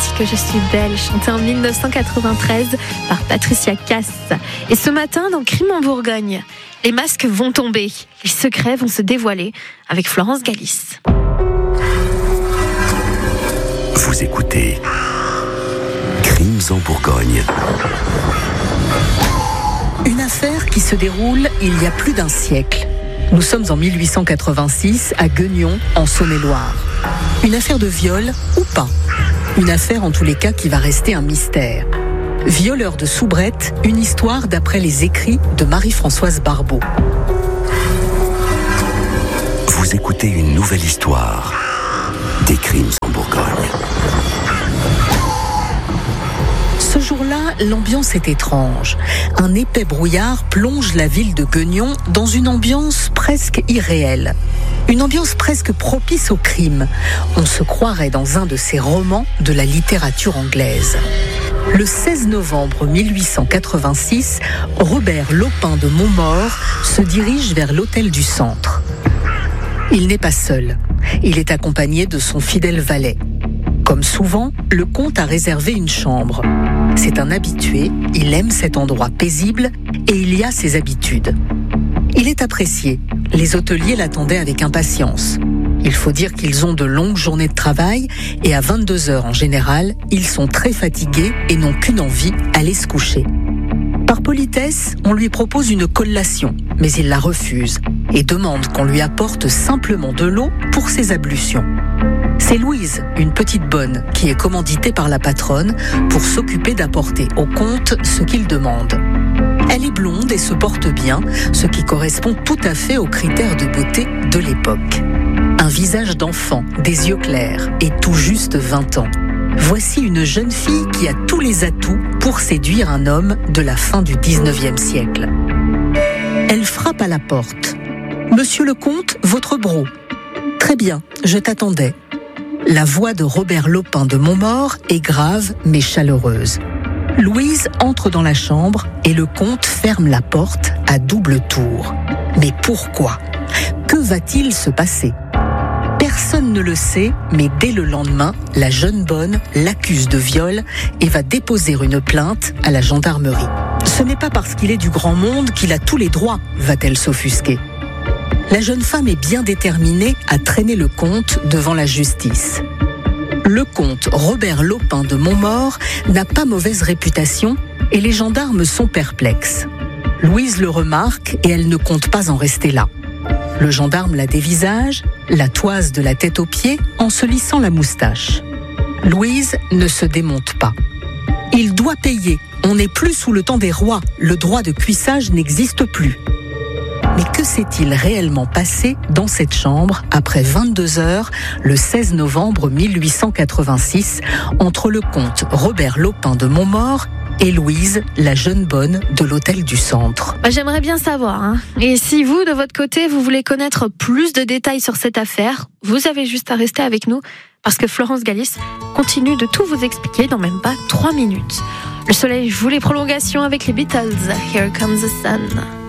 que Je suis belle, chantée en 1993 par Patricia Cass. Et ce matin, dans Crime en Bourgogne, les masques vont tomber, les secrets vont se dévoiler avec Florence Galis. Vous écoutez Crimes en Bourgogne. Une affaire qui se déroule il y a plus d'un siècle. Nous sommes en 1886 à Gueugnon, en Saône-et-Loire. Une affaire de viol ou pas ? Une affaire en tous les cas qui va rester un mystère. Violeur de soubrette, une histoire d'après les écrits de Marie-Françoise Barbeau. Vous écoutez une nouvelle histoire des Crimes en Bourgogne. Ce jour-là, l'ambiance est étrange. Un épais brouillard plonge la ville de Gueugnon dans une ambiance presque irréelle. Une ambiance presque propice au crime. On se croirait dans un de ces romans de la littérature anglaise. Le 16 novembre 1886, Robert Lopin de Montmort se dirige vers l'hôtel du Centre. Il n'est pas seul. Il est accompagné de son fidèle valet. Comme souvent, le comte a réservé une chambre. C'est un habitué, il aime cet endroit paisible et il y a ses habitudes. Il est apprécié. Les hôteliers l'attendaient avec impatience. Il faut dire qu'ils ont de longues journées de travail et à 22h en général, ils sont très fatigués et n'ont qu'une envie, aller se coucher. Par politesse, on lui propose une collation, mais il la refuse et demande qu'on lui apporte simplement de l'eau pour ses ablutions. C'est Louise, une petite bonne, qui est commanditée par la patronne pour s'occuper d'apporter au comte ce qu'il demande. Elle est blonde et se porte bien, ce qui correspond tout à fait aux critères de beauté de l'époque. Un visage d'enfant, des yeux clairs et tout juste 20 ans. Voici une jeune fille qui a tous les atouts pour séduire un homme de la fin du 19e siècle. Elle frappe à la porte. « Monsieur le comte, votre bro. »« Très bien, je t'attendais. » La voix de Robert Lopin de Montmort est grave mais chaleureuse. Louise entre dans la chambre et le comte ferme la porte à double tour. Mais pourquoi ? Que va-t-il se passer ? Personne ne le sait, mais dès le lendemain, la jeune bonne l'accuse de viol et va déposer une plainte à la gendarmerie. Ce n'est pas parce qu'il est du grand monde qu'il a tous les droits, va-t-elle s'offusquer. La jeune femme est bien déterminée à traîner le comte devant la justice. Le comte Robert Lopin de Montmort n'a pas mauvaise réputation et les gendarmes sont perplexes. Louise le remarque et elle ne compte pas en rester là. Le gendarme la dévisage, la toise de la tête aux pieds en se lissant la moustache. Louise ne se démonte pas. Il doit payer. On n'est plus sous le temps des rois. Le droit de cuissage n'existe plus. Mais que s'est-il réellement passé dans cette chambre après 22h le 16 novembre 1886 entre le comte Robert Lopin de Montmort et Louise, la jeune bonne de l'hôtel du Centre? J'aimerais bien savoir. Et si vous, de votre côté, vous voulez connaître plus de détails sur cette affaire, vous avez juste à rester avec nous parce que Florence Galis continue de tout vous expliquer dans même pas 3 minutes. Le soleil joue les prolongations avec les Beatles. Here Comes the Sun.